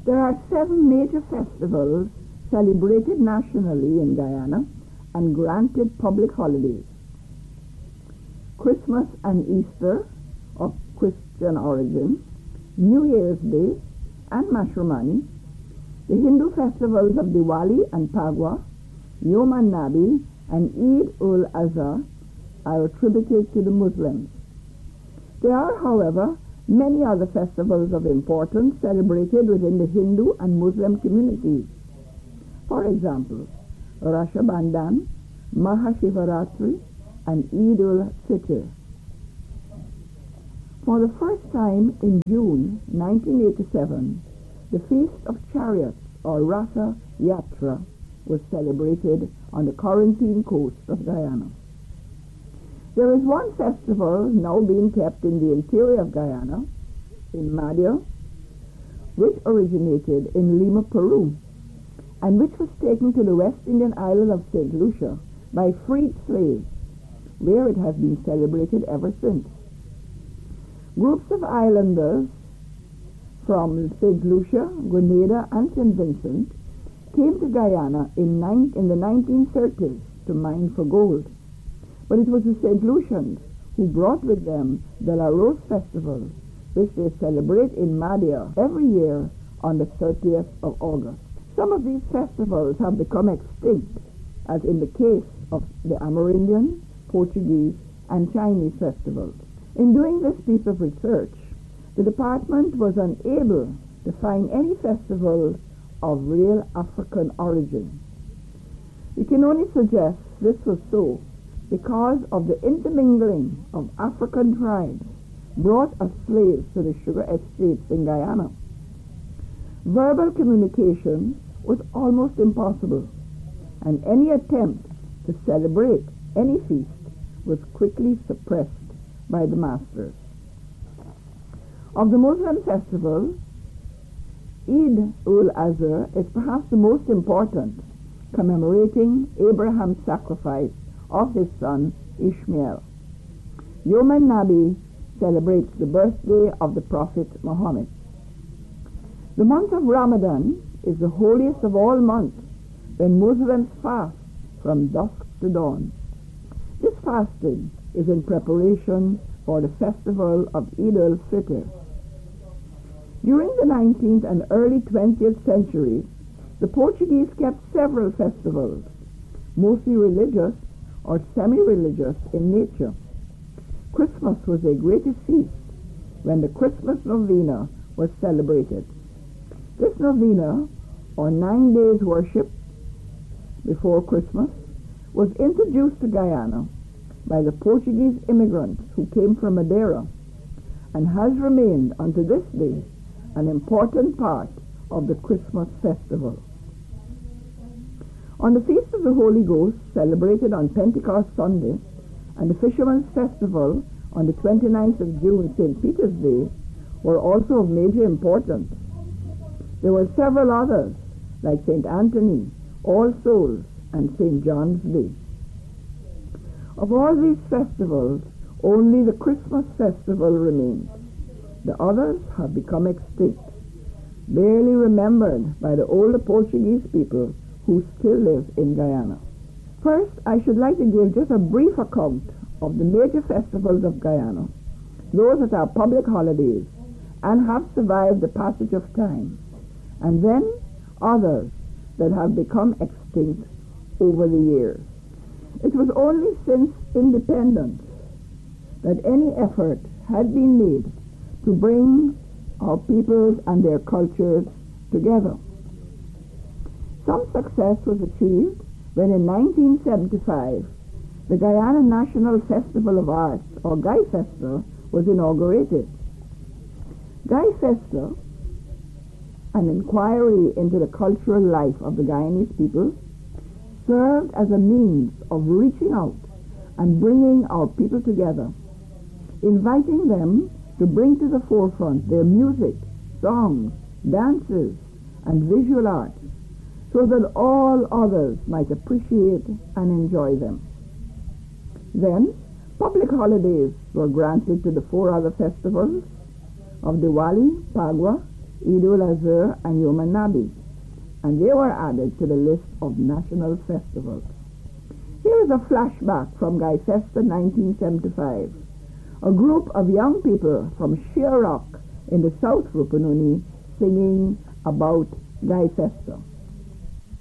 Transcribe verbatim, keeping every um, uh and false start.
There are seven major festivals celebrated nationally in Guyana and granted public holidays. Christmas and Easter of Christian origin, New Year's Day and Mashramani, the Hindu festivals of Diwali and Pagwa, Yom Nabi and Eid-ul-Azha are attributed to the Muslims. There are, however, many other festivals of importance celebrated within the Hindu and Muslim communities. For example, Rasha Bandhan, Mahashivaratri, and Eid-ul-Fitr. For the first time in June nineteen eighty-seven, the Feast of Chariots, or Ratha Yatra, was celebrated on the Corentyne coast of Guyana. There is one festival now being kept in the interior of Guyana, in Madia, which originated in Lima, Peru, and which was taken to the West Indian island of Saint Lucia by freed slaves, where it has been celebrated ever since. Groups of islanders from Saint Lucia, Grenada, and Saint Vincent came to Guyana in, nine, in the nineteen thirties to mine for gold. But it was the Saint Lucians who brought with them the La Rose Festival, which they celebrate in Madia every year on the thirtieth of August. Some of these festivals have become extinct, as in the case of the Amerindian, Portuguese, and Chinese festivals. In doing this piece of research, the department was unable to find any festival of real African origin. We can only suggest this was so because of the intermingling of African tribes brought as slaves to the sugar estates in Guyana. Verbal communication was almost impossible, and any attempt to celebrate any feast was quickly suppressed by the masters. Of the Muslim festivals, Eid-ul-Azha is perhaps the most important, commemorating Abraham's sacrifice of his son Ishmael. Yom Nabi celebrates the birthday of the Prophet Muhammad. The month of Ramadan is the holiest of all months, when Muslims fast from dusk to dawn. This fasting is in preparation for the festival of Eid al-Fitr. During the nineteenth and early twentieth centuries, the Portuguese kept several festivals, mostly religious or semi-religious in nature. Christmas was their greatest feast, when the Christmas novena was celebrated. This novena, or nine days worship before Christmas, was introduced to Guyana by the Portuguese immigrants who came from Madeira, and has remained unto this day an important part of the Christmas festival. On the Feast of the Holy Ghost, celebrated on Pentecost Sunday, and the Fisherman's Festival on the twenty-ninth of June, Saint Peter's Day, were also of major importance. There were several others, like Saint Anthony, All Souls, and Saint John's Day. Of all these festivals, only the Christmas festival remains. The others have become extinct, barely remembered by the older Portuguese people who still live in Guyana. First, I should like to give just a brief account of the major festivals of Guyana, those that are public holidays and have survived the passage of time, and then others that have become extinct over the years. It was only since independence that any effort had been made to bring our peoples and their cultures together. Some success was achieved when in nineteen seventy-five the Guyana National Festival of Arts, or Guy Festa, was inaugurated. Guy Festa, an inquiry into the cultural life of the Guyanese people, served as a means of reaching out and bringing our people together, inviting them to bring to the forefront their music, songs, dances, and visual arts, so that all others might appreciate and enjoy them. Then, public holidays were granted to the four other festivals of Diwali, Pagwa, Eid ul-Azha, and Yom Nabi, and they were added to the list of national festivals. Here is a flashback from Guy Festa nineteen seventy-five. A group of young people from Sheer Rock in the South Rupununi singing about Guy Festa.